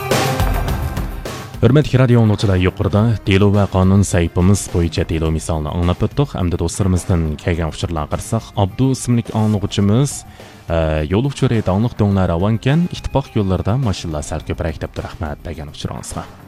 Hürmetli radio anlıqçılar yuqorida delo va qonun saytimiz bo'yicha delo misolini anglab o'tdik. Hamda do'stlarimizdan kelgan uchurlarga qarsak, Abdu ismli anlıqçımız yo'l uchuri dağınıq donlar avankan ittifoq yo'llarida mashinalar sal ko'proq deb rahmat degan uchurangizga.